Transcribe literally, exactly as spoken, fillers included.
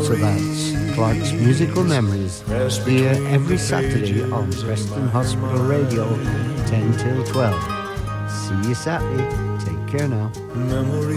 So that's Clark's Musical Memories, here every Saturday on Preston Hospital Radio, ten till twelve. See you Saturday. Take care now.